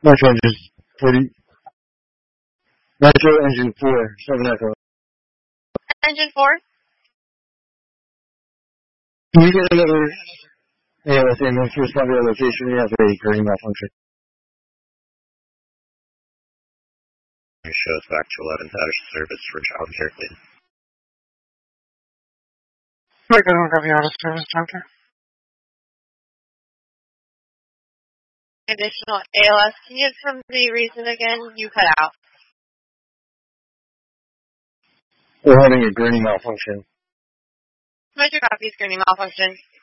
Nitro engine 40. Nitro engine 4. 7 Echo. Engine 4? Can you get another ALS ambulance to respond to our location? We have a gurney malfunction. Shows back to 11th out of service for child care, please. I don't have the out of service, doctor. Additional ALS. Can you confirm the reason again? You cut out. We're having a gurney malfunction. Major copies, gurney malfunction.